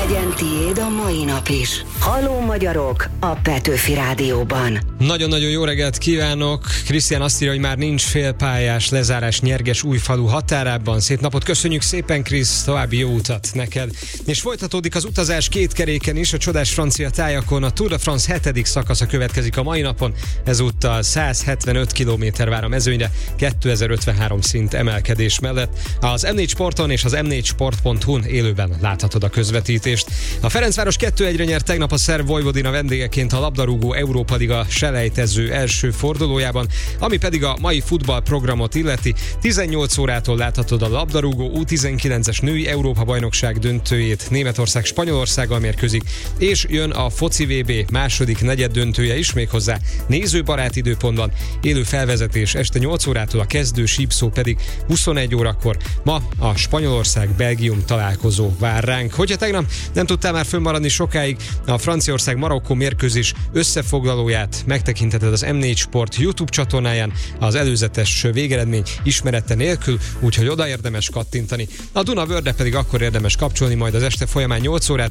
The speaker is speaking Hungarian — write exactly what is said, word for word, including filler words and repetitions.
Legyen tiéd a mai nap is. Halló magyarok a Petőfi Rádióban. Nagyon-nagyon jó reggelt kívánok! Krisztián azt írja, hogy már nincs félpályás lezárás Nyerges Újfalu határában. Szép napot köszönjük szépen, Krisz, további jó utat neked. És folytatódik az utazás két keréken is, a csodás francia tájakon. A Tour de France hetedik szakasza következik a mai napon. Ezúttal száz hetvenöt kilométer vár a mezőnyre, kétezer-ötvenhárom szint emelkedés mellett. Az em négy Sporton és az em négy sport pont hu-n élőben láthatod a közvetítést. A Ferencváros kettő egyre nyert tegnap a szerb Vojvodina vendégeként a labdarúgó Európa Liga selejtező első fordulójában, ami pedig a mai futballprogramot illeti. tizennyolc órától láthatod a labdarúgó U tizenkilences női Európa-bajnokság döntőjét, Németország Spanyolországgal mérkőzik, és jön a foci vé bé második negyed döntője is, méghozzá nézőbarát időpontban, élő felvezetés este nyolc órától, a kezdő sípszó pedig huszonegy órakor. Ma a Spanyolország-Belgium találkozó vár ránk. Hogyha tegnap nem tudtál már fönnmaradni sokáig, a Franciaország-Marokkó mérkőzés összefoglalóját megtekintheted az em négy Sport YouTube csatornáján, az előzetes végeredmény ismerete nélkül, úgyhogy oda érdemes kattintani. A Duna Worldre pedig akkor érdemes kapcsolni majd az este folyamán nyolc órát,